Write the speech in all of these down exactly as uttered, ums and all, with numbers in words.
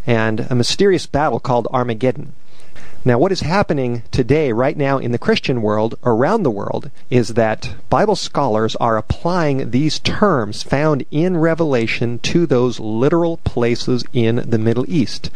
and a mysterious battle called Armageddon. Now, what is happening today, right now, in the Christian world, around the world, is that Bible scholars are applying these terms found in Revelation to those literal places in the Middle East.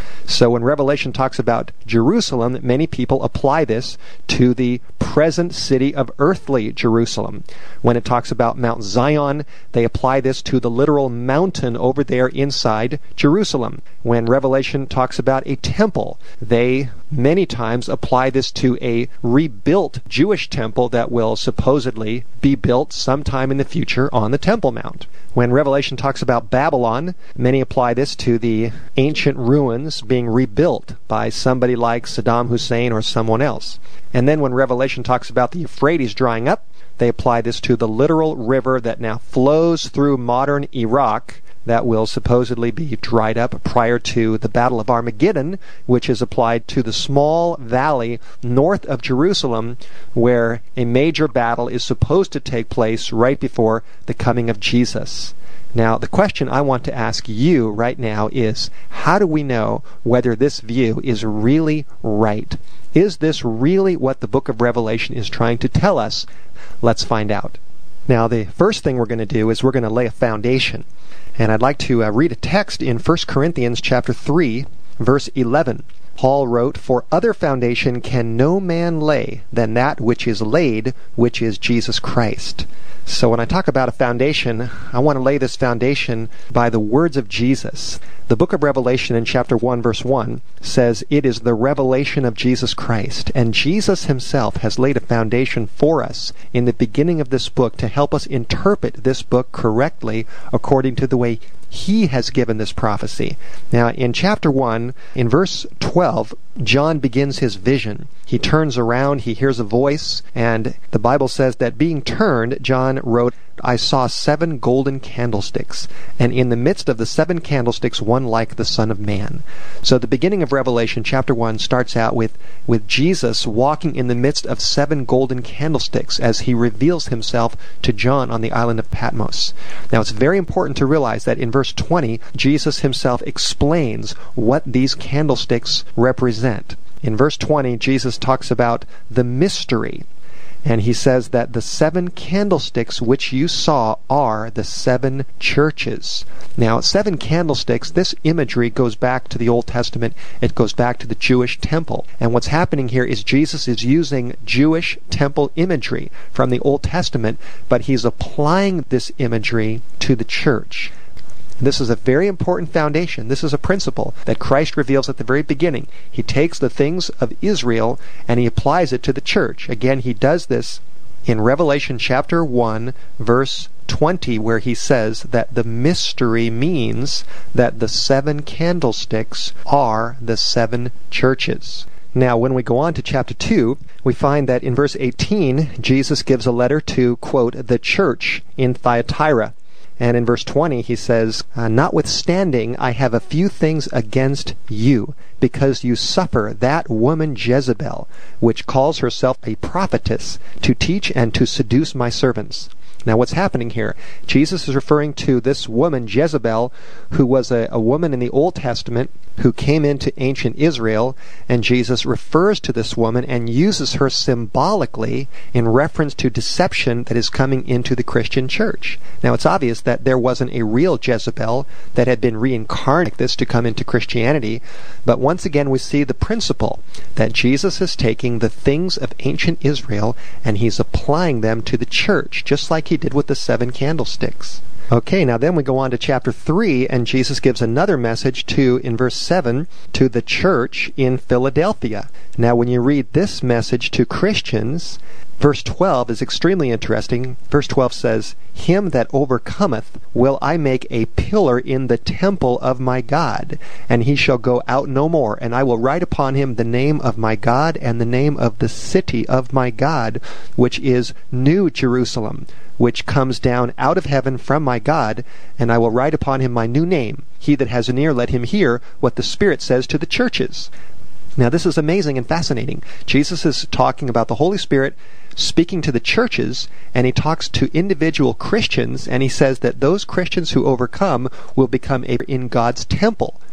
So when Revelation talks about Jerusalem, many people apply this to the present city of earthly Jerusalem. When it talks about Mount Zion, they apply this to the literal mountain over there inside Jerusalem. When Revelation talks about a temple, they many times apply this to a rebuilt Jewish temple that will supposedly be built sometime in the future on the Temple Mount. When Revelation talks about Babylon, many apply this to the ancient ruins being rebuilt by somebody like Saddam Hussein or someone else. And then when Revelation talks about the Euphrates drying up, they apply this to the literal river that now flows through modern Iraq that will supposedly be dried up prior to the Battle of Armageddon, which is applied to the small valley north of Jerusalem where a major battle is supposed to take place right before the coming of Jesus. Now, the question I want to ask you right now is, how do we know whether this view is really right? Is this really what the book of Revelation is trying to tell us? Let's find out. Now, the first thing we're going to do is we're going to lay a foundation. And I'd like to uh, read a text in First Corinthians chapter three, verse eleven. Paul wrote, "For other foundation can no man lay than that which is laid, which is Jesus Christ." So when I talk about a foundation, I want to lay this foundation by the words of Jesus. The book of Revelation in chapter one, verse one says, "It is the revelation of Jesus Christ." And Jesus himself has laid a foundation for us in the beginning of this book to help us interpret this book correctly according to the way he has given this prophecy. Now, in chapter one, in verse twelve, John begins his vision. He turns around, he hears a voice, and the Bible says that being turned, John wrote, "I saw seven golden candlesticks, and in the midst of the seven candlesticks one like the Son of Man." So the beginning of Revelation chapter one starts out with, with Jesus walking in the midst of seven golden candlesticks as he reveals himself to John on the island of Patmos. Now, it's very important to realize that in verse twenty, Jesus himself explains what these candlesticks represent. In verse twenty, Jesus talks about the mystery. And he says that the seven candlesticks which you saw are the seven churches. Now, seven candlesticks, this imagery goes back to the Old Testament. It goes back to the Jewish temple. And what's happening here is Jesus is using Jewish temple imagery from the Old Testament, but he's applying this imagery to the church. This is a very important foundation. This is a principle that Christ reveals at the very beginning. He takes the things of Israel and he applies it to the church. Again, he does this in Revelation chapter one, verse twenty, where he says that the mystery means that the seven candlesticks are the seven churches. Now, when we go on to chapter two, we find that in verse eighteen, Jesus gives a letter to, quote, the church in Thyatira. And in verse twenty, he says, "Notwithstanding, I have a few things against you, because you suffer that woman Jezebel, which calls herself a prophetess, to teach and to seduce my servants." Now, what's happening here? Jesus is referring to this woman, Jezebel, who was a, a woman in the Old Testament who came into ancient Israel, and Jesus refers to this woman and uses her symbolically in reference to deception that is coming into the Christian church. Now, it's obvious that there wasn't a real Jezebel that had been reincarnated like this to come into Christianity, but once again we see the principle that Jesus is taking the things of ancient Israel and he's applying them to the church, just like he did with the seven candlesticks. Okay, now then we go on to chapter three, and Jesus gives another message to, in verse seven, to the church in Philadelphia. Now, when you read this message to Christians, verse twelve is extremely interesting. Verse twelve says, "Him that overcometh will I make a pillar in the temple of my God, and he shall go out no more. And I will write upon him the name of my God and the name of the city of my God, which is New Jerusalem, which comes down out of heaven from my God, and I will write upon him my new name. He that has an ear, let him hear what the Spirit says to the churches." Now, this is amazing and fascinating. Jesus is talking about the Holy Spirit speaking to the churches, and he talks to individual Christians, and he says that those Christians who overcome will become a, in God's temple.